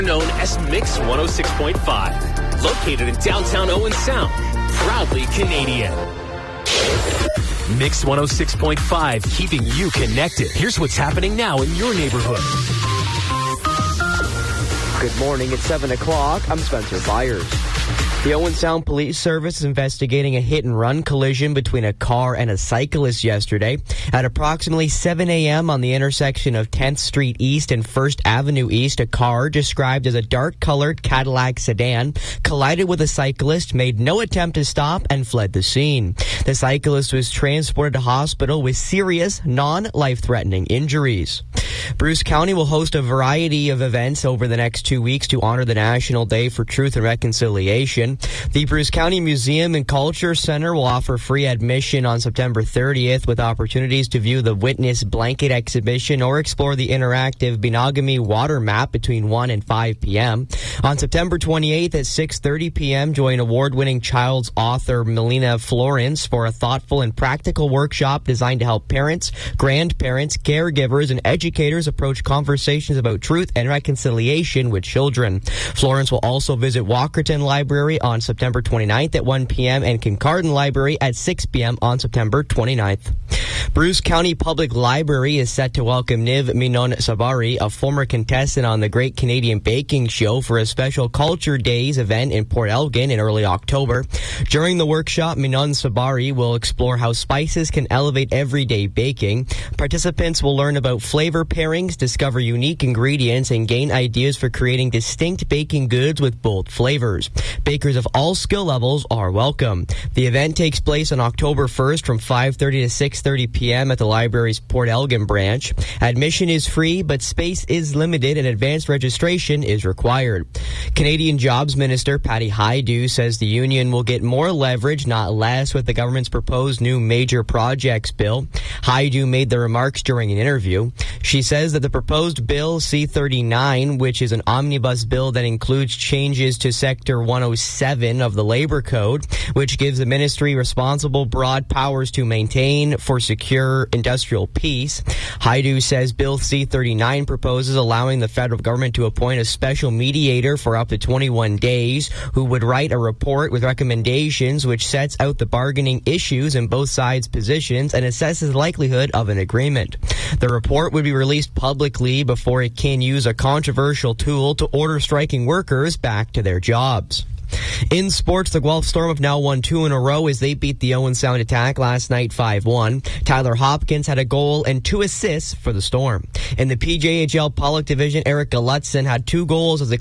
Known as Mix 106.5. Located in downtown Owen Sound. Proudly Canadian. Mix 106.5, keeping you connected. Here's what's happening now in your neighborhood. Good morning. It's 7 o'clock. I'm Spencer Byers. The Owen Sound Police Service is investigating a hit-and-run collision between a car and a cyclist yesterday. At approximately 7 a.m. on the intersection of 10th Street East and 1st Avenue East, a car described as a dark-colored Cadillac sedan collided with a cyclist, made no attempt to stop, and fled the scene. The cyclist was transported to hospital with serious, non-life-threatening injuries. Bruce County will host a variety of events over the next 2 weeks to honor the National Day for Truth and Reconciliation. The Bruce County Museum and Culture Center will offer free admission on September 30th with opportunities to view the Witness Blanket exhibition or explore the interactive Benogamy water map between 1 and 5 p.m. On September 28th at 6:30 p.m., join award-winning child's author Melina Florence for a thoughtful and practical workshop designed to help parents, grandparents, caregivers, and educators approach conversations about truth and reconciliation with children. Florence will also visit Walkerton Library on September 29th at 1 p.m. and Kincardine Library at 6 p.m. on September 29th. Bruce County Public Library is set to welcome Niv Minon Sabari, a former contestant on the Great Canadian Baking Show, for a special Culture Days event in Port Elgin in early October. During the workshop, Minon Sabari will explore how spices can elevate everyday baking. Participants will learn about flavor pairings, discover unique ingredients, and gain ideas for creating distinct baking goods with bold flavors. Bakers of all skill levels are welcome. The event takes place on October 1st from 5:30 to 6:30 p.m. at the library's Port Elgin branch. Admission is free, but space is limited and advanced registration is required. Canadian Jobs Minister Patty Hajdu says the union will get more leverage, not less, with the government's proposed new major projects bill. Hajdu made the remarks during an interview. She says that the proposed bill C-39, which is an omnibus bill that includes changes to Sector 107 of the Labor Code, which gives the ministry responsible broad powers to maintain for secure industrial peace. Hajdu says Bill C-39 proposes allowing the federal government to appoint a special mediator for up to 21 days who would write a report with recommendations which sets out the bargaining issues in both sides' positions and assesses the likelihood of an agreement. The report would be released publicly before it can use a controversial tool to order striking workers back to their jobs. In sports, the Guelph Storm have now won 2 in a row as they beat the Owen Sound Attack last night 5-1. Tyler Hopkins had a goal and 2 assists for the Storm. In the PJHL Pollock Division, Eric Gulutzan had 2 goals as the